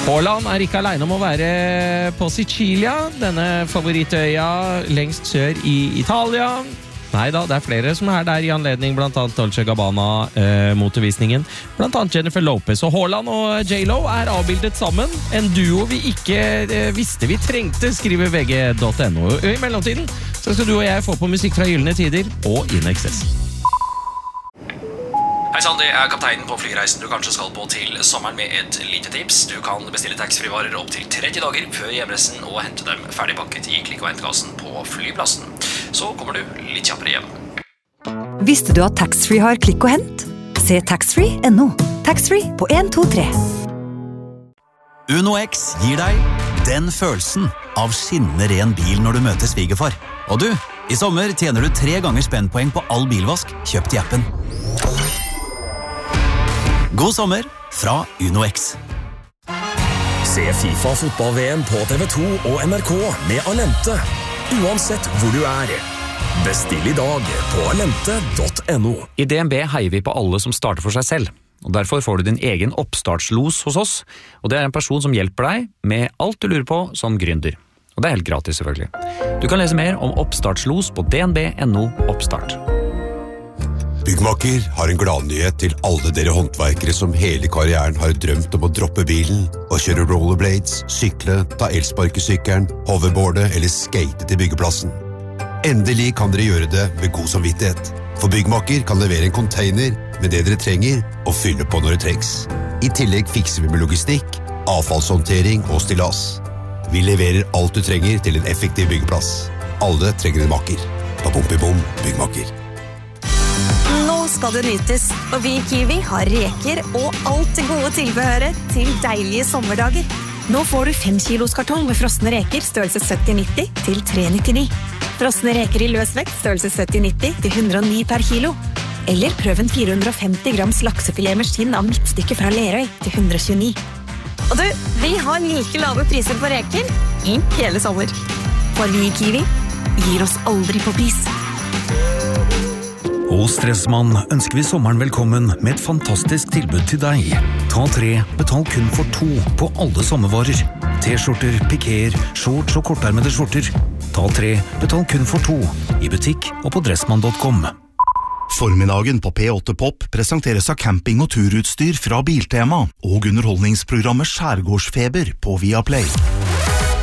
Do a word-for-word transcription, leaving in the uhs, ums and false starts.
Haaland er ikke alene om å være på Sicilia, denne favorittøya lengst sør i Italia. Neida, det er flere som er der i anledning, blant annet Dolce Gabbana-motevisningen, eh, blant annet Jennifer Lopez. Og Haaland og J Lo er avbildet sammen, en duo vi ikke eh, visste vi trengte, skriver V G punktum N O. I mellomtiden så skal du og jeg få på musikk fra Gyllene Tider og In Excess. Hei sann, det er kapteinen på flyreisen du kanskje skal på til sommeren med et lite tips. Du kan bestille taxfree-varer opp til tretti dager før hjemreisen og hente dem ferdigpakket i klikk- og hentekassen på flyplassen. Så kommer du litt kjappere hjem. Visste du at taxfree har klikk og hent? Se taxfree punktum N O. Taxfree på en to tre. Uno X gir deg den følelsen av skinnende ren bil når du møter svigerfar. Og du, i sommer tjener du tre ganger spennpoeng på all bilvask kjøpt i appen. God sommer fra Uno X. Se FIFA fotball-V M på T V to og N R K med Alente. Uansett hvor du er. Bestill i dag på alente punktum no. I D N B heier vi på alle som starter for seg selv. Og derfor får du din egen oppstartslos hos oss. Og det er en person som hjelper deg med alt du lurer på som gründer. Og det er helt gratis selvfølgelig. Du kan lese mer om oppstartslos på D N B punktum no oppstart. Byggmaker har en gladnyhet til alle dere håndverkere som hele karrieren har drømt om å droppe bilen og kjøre rollerblades, sykle, ta elsparkesykkelen, hoverboarde eller skate til byggeplassen. Endelig kan dere gjøre det med god samvittighet, for Byggmaker kan levere en container med det dere trenger og fylle på når det trengs. I tillegg fikser vi med logistikk, avfallshåndtering og stillas. Vi leverer alt du trenger til en effektiv byggeplass. Alle trenger en maker. Bom-bom, Byggmaker. Nå skal det nytes, og vi i Kiwi har reker og alt det gode tilbehøret til deilige sommerdager. Nå får du fem kilos kartong med frosne reker størrelse sytti nitti til tre nittini. Frosne reker i løsvekt størrelse sytti nitti til hundre og ni per kilo. Eller prøv en fire hundre og femti grams laksefilet med skinn av midtstykke fra Lerøy til hundre og tjueni. Og du, vi har like lave priser på reker i hele sommer. For vi i Kiwi gir oss aldri på pris. Hos Stressmann ønsker vi sommeren velkommen med et fantastisk tilbud til deg. Ta tre, betal kun for to på alle sommervarer. T-skjorter, pikéer, shorts og kortarmede skjorter. Ta tre, betal kun for to. I butikk og på dressmann punktum com. Formiddagen på P åtte Pop presenteres av camping- og turutstyr fra Biltema og underholdningsprogrammet Skjærgårdsfeber på Viaplay.